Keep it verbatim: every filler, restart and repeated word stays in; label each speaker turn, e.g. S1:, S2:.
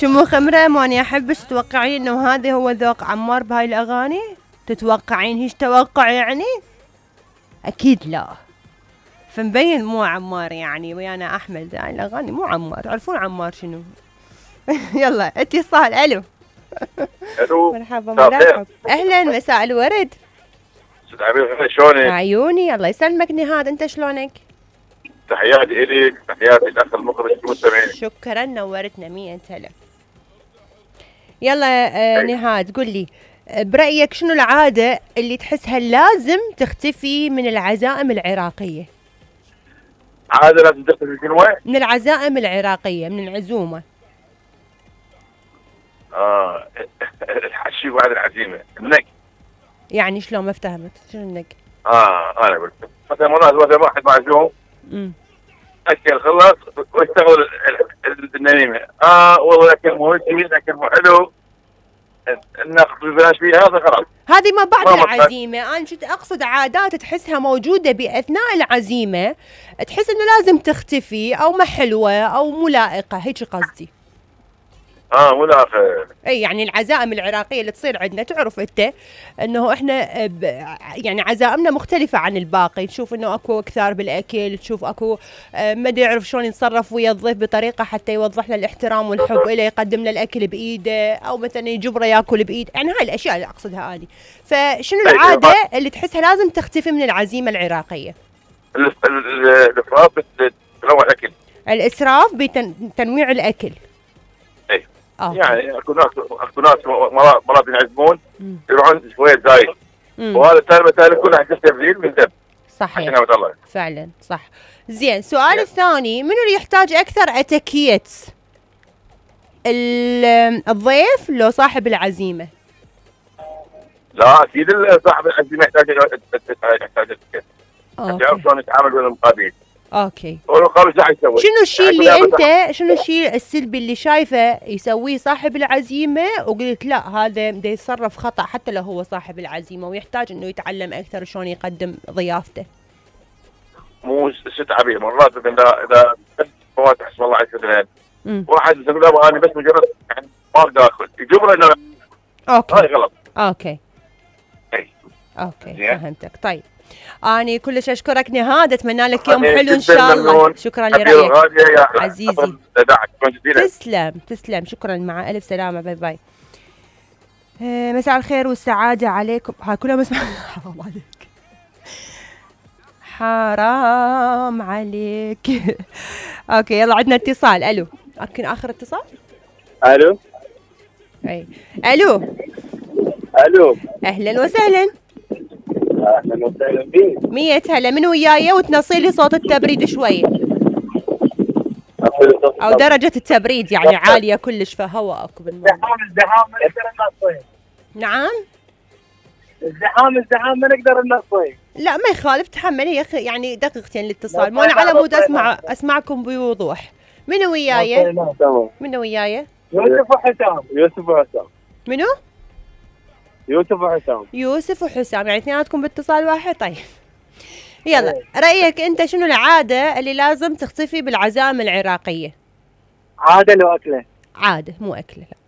S1: شمو خمرة ماني احبش تتوقعين انه هذا هو ذوق عمار بهاي الاغاني؟ تتوقعين هيش توقع يعني؟ اكيد لا. فمبين مو عمار يعني ويانا احمد، يعني الاغاني مو عمار، تعرفون عمار شنو. يلا اتصال. الو
S2: الو
S1: مرحبا مرحبا، اهلا مساء الورد.
S2: استاذ عبير شلونك؟
S1: عيوني الله يسلمك نهاد، انت شلونك؟
S2: تحياتي الك، تحياتي الاخ المخرج المستمعين.
S1: شكرا نورتنا مية هلا. يلا آه نهاد قل لي برأيك شنو العادة اللي تحسها لازم تختفي من العزائم العراقية؟
S2: عادة لازم تختفي شنو؟
S1: من العزائم العراقية، من العزومة.
S2: اه الحشي بعد العزيمة، النك.
S1: يعني شلون ما افتهمت شنو النك؟
S2: اه انا قلت مثلا مرات مثلا واحد معزوم
S1: امم
S2: اكل خلص واشتغل النميمة، اه والله الاكل مو هيك، الاكل مو حلو، ناخذ ببلاش فيها، هذا خلاص.
S1: هذه ما بعد العزيمة، أنا شت أقصد عادات تحسها موجودة بأثناء العزيمة تحس إنه لازم تختفي أو ما حلوة أو مو لائقة، هيك قصدي.
S2: اه مو لائقة.
S1: اي يعني العزائم العراقيه اللي تصير عندنا، تعرف انت انه احنا يعني عزائمنا مختلفه عن الباقي، تشوف انه اكو كثار بالاكل، تشوف اكو ما ادري يعرف شلون يتصرف ويا الضيف بطريقه حتى يوضح له الاحترام والحب له، يقدم له الاكل بايده او مثلا يجبره ياكل بايد، يعني هاي الاشياء اللي اقصدها اني. فشنو العاده اللي تحسها لازم تختفي من العزيمه العراقيه؟
S2: الاسراف بتنوع الاكل.
S1: الاسراف بتنويع الاكل.
S2: أوه. يعني اكو ناس اكو ناس مرات مرات يعزمون يروحون شويه زايد، وهذا الثاني مثلا كلها حق تبذير من دم.
S1: صحيح فعلا صح. زين السؤال الثاني، منو اللي يحتاج اكثر اتيكيت؟ الضيف لو صاحب العزيمه؟
S2: لا اكيد صاحب العزيمه يحتاج يحتاج اتيكيت حتى يعرف شلون يتعامل ويا المقابلين.
S1: اوكي.
S2: شنو
S1: الشيء اللي انت شنو الشيء السلبي اللي شايفه يسويه صاحب العزيمه وقلت لا هذا بده يتصرف خطا حتى لو هو صاحب العزيمه ويحتاج انه يتعلم اكثر شلون يقدم ضيافته؟
S2: مو ست عبير مرات اذا اذا بس فواتح اسم الله عز وجل واحد يقول له انا بس مجرد يعني ما اقدر اكل يجبره انه
S1: اوكي
S2: هاي غلط.
S1: اوكي
S2: اي
S1: اوكي فهمتك. طيب أنا كلش أشكرك نهاد، أتمنى لك يوم حلو إن شاء الله. شكرا لرأيك عزيزي. تسلم تسلم شكرا، مع ألف سلامة، باي باي. آه مساء الخير والسعادة عليكم. ها كلها مساء. حرام عليك حرام عليك. أوكي يلا عندنا اتصال. ألو أمكن آخر اتصال.
S2: ألو
S1: أي ألو
S2: ألو
S1: أهلا وسهلا.
S2: اهلا وسهلا بيك.
S1: مية هلا، من وياي وتنصي لي صوت التبريد شوي او درجة التبريد يعني عالية كلش فهواء اكو بالموضوع.
S2: الزحام الزحام ما نقدر ننصيه.
S1: نعم
S2: الزحام الزحام ما نقدر ننصيه.
S1: لا ما يخالف تحملي يا اخي، يعني دقيقتين الاتصال، مو انا على مود اسمع اسمعكم بوضوح. من وياي؟ من وياي؟
S2: يوسف وحسام. يوسف وحسام.
S1: منو؟
S2: يوسف وحسام.
S1: يوسف وحسام، يعني اثنيناتكم باتصال واحد. طيب يلا رأيك انت شنو العادة اللي لازم تختفي بالعزائم العراقية؟
S2: عادة لو أكلة.
S1: عادة مو أكلة لا.